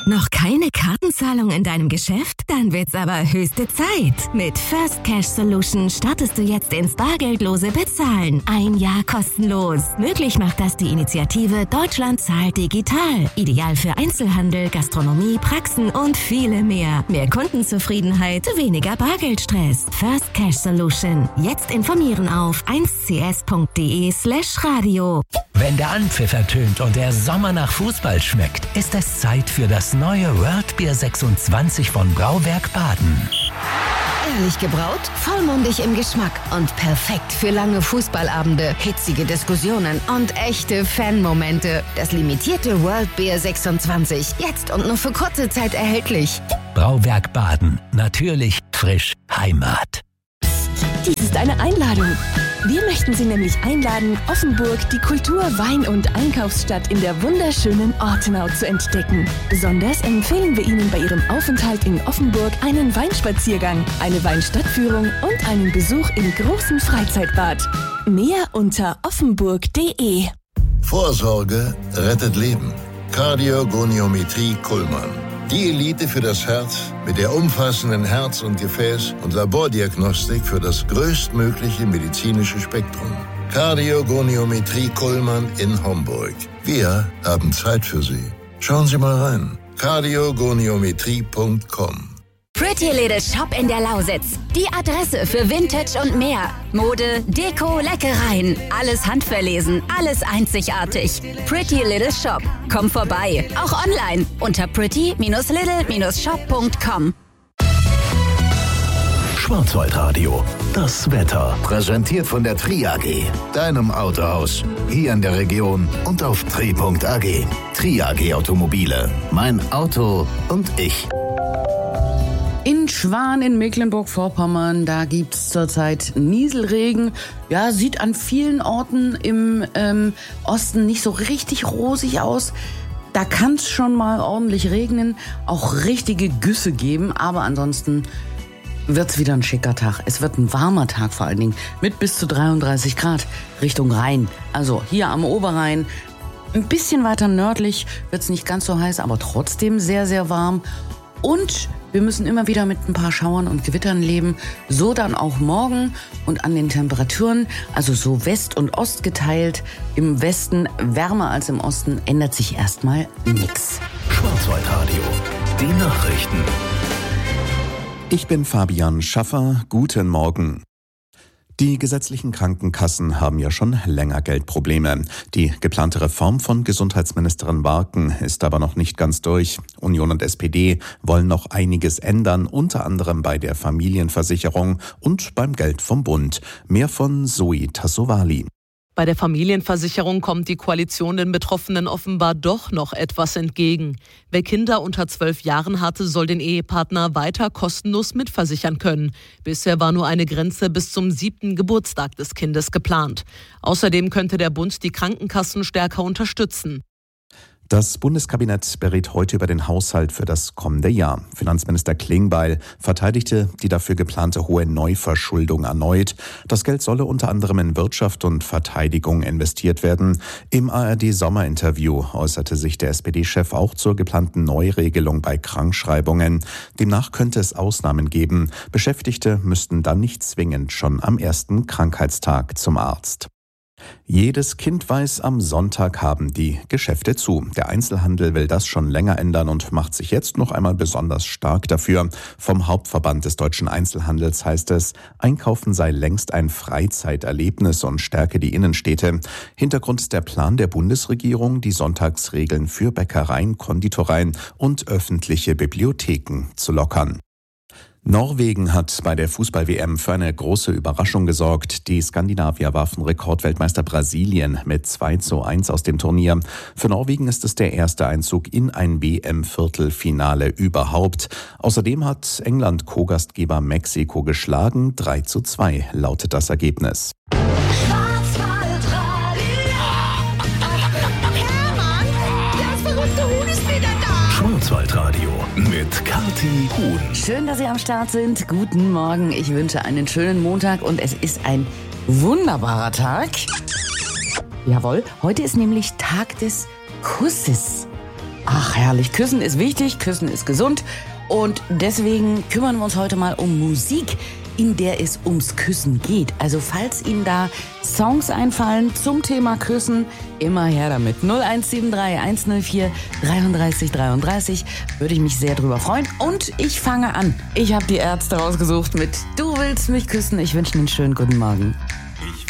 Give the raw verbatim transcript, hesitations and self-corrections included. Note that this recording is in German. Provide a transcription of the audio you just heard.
Noch keine Kartenzahlung in deinem Geschäft? Dann wird's aber höchste Zeit. Mit First Cash Solution startest du jetzt ins bargeldlose Bezahlen. Ein Jahr kostenlos. Möglich macht das die Initiative Deutschland zahlt digital. Ideal für Einzelhandel, Gastronomie, Praxen und viele mehr. Mehr Kundenzufriedenheit, weniger Bargeldstress. First Cash Solution. Jetzt informieren auf eins c s punkt d e slash radio. Wenn der Anpfiff ertönt und der Sommer nach Fußball schmeckt, ist es Zeit für das neue World Beer sechsundzwanzig von Brauwerk Baden. Ehrlich gebraut, vollmundig im Geschmack und perfekt für lange Fußballabende, hitzige Diskussionen und echte Fanmomente. Das limitierte World Beer sechsundzwanzig, jetzt und nur für kurze Zeit erhältlich. Brauwerk Baden, natürlich, frisch, Heimat. Dies ist eine Einladung. Wir möchten Sie nämlich einladen, Offenburg, die Kultur-, Wein- und Einkaufsstadt in der wunderschönen Ortenau zu entdecken. Besonders empfehlen wir Ihnen bei Ihrem Aufenthalt in Offenburg einen Weinspaziergang, eine Weinstadtführung und einen Besuch im großen Freizeitbad. Mehr unter offenburg punkt de. Vorsorge rettet Leben. Kardiogoniometrie Kuhlmann. Die Elite für das Herz mit der umfassenden Herz- und Gefäß- und Labordiagnostik für das größtmögliche medizinische Spektrum. Kardiogoniometrie Kuhlmann in Homburg. Wir haben Zeit für Sie. Schauen Sie mal rein. kardiogoniometrie punkt com. Pretty Little Shop in der Lausitz. Die Adresse für Vintage und mehr. Mode, Deko, Leckereien. Alles handverlesen, alles einzigartig. Pretty Little Shop. Komm vorbei. Auch online unter pretty little shop punkt com. Schwarzwaldradio. Das Wetter. Präsentiert von der Tri A G. Deinem Autohaus. Hier in der Region und auf tri punkt a g. Tri A G Automobile. Mein Auto und ich. In Schwan in Mecklenburg-Vorpommern, da gibt's zurzeit Nieselregen. Ja, sieht an vielen Orten im ähm, Osten nicht so richtig rosig aus. Da kann's schon mal ordentlich regnen, auch richtige Güsse geben. Aber ansonsten wird's wieder ein schicker Tag. Es wird ein warmer Tag vor allen Dingen mit bis zu dreiunddreißig Grad Richtung Rhein. Also hier am Oberrhein. Ein bisschen weiter nördlich wird's nicht ganz so heiß, aber trotzdem sehr, sehr warm. Und wir müssen immer wieder mit ein paar Schauern und Gewittern leben. So dann auch morgen und an den Temperaturen, also so West und Ost geteilt. Im Westen wärmer als im Osten, ändert sich erstmal nix. Schwarzwaldradio. Die Nachrichten. Ich bin Fabian Schaffer. Guten Morgen. Die gesetzlichen Krankenkassen haben ja schon länger Geldprobleme. Die geplante Reform von Gesundheitsministerin Warken ist aber noch nicht ganz durch. Union und S P D wollen noch einiges ändern, unter anderem bei der Familienversicherung und beim Geld vom Bund. Mehr von Zoe Tassovali. Bei der Familienversicherung kommt die Koalition den Betroffenen offenbar doch noch etwas entgegen. Wer Kinder unter zwölf Jahren hatte, soll den Ehepartner weiter kostenlos mitversichern können. Bisher war nur eine Grenze bis zum siebten Geburtstag des Kindes geplant. Außerdem könnte der Bund die Krankenkassen stärker unterstützen. Das Bundeskabinett berät heute über den Haushalt für das kommende Jahr. Finanzminister Klingbeil verteidigte die dafür geplante hohe Neuverschuldung erneut. Das Geld solle unter anderem in Wirtschaft und Verteidigung investiert werden. Im A R D-Sommerinterview äußerte sich der S P D-Chef auch zur geplanten Neuregelung bei Krankschreibungen. Demnach könnte es Ausnahmen geben. Beschäftigte müssten dann nicht zwingend schon am ersten Krankheitstag zum Arzt. Jedes Kind weiß, am Sonntag haben die Geschäfte zu. Der Einzelhandel will das schon länger ändern und macht sich jetzt noch einmal besonders stark dafür. Vom Hauptverband des deutschen Einzelhandels heißt es, Einkaufen sei längst ein Freizeiterlebnis und stärke die Innenstädte. Hintergrund ist der Plan der Bundesregierung, die Sonntagsregeln für Bäckereien, Konditoreien und öffentliche Bibliotheken zu lockern. Norwegen hat bei der Fußball-W M für eine große Überraschung gesorgt. Die Skandinavier warfen Rekordweltmeister Brasilien mit zwei zu eins aus dem Turnier. Für Norwegen ist es der erste Einzug in ein W M-Viertelfinale überhaupt. Außerdem hat England Co-Gastgeber Mexiko geschlagen. drei zu zwei lautet das Ergebnis. Schwarzwaldradio mit Kathi Huhn. Schön, dass Sie am Start sind. Guten Morgen. Ich wünsche einen schönen Montag und es ist ein wunderbarer Tag. Jawohl, heute ist nämlich Tag des Kusses. Ach, herrlich. Küssen ist wichtig, Küssen ist gesund. Und deswegen kümmern wir uns heute mal um Musik, in der es ums Küssen geht. Also falls Ihnen da Songs einfallen zum Thema Küssen, immer her damit. null eins sieben drei eins null vier drei drei drei drei. Würde ich mich sehr drüber freuen. Und ich fange an. Ich habe die Ärzte rausgesucht mit Du willst mich küssen. Ich wünsche Ihnen einen schönen guten Morgen.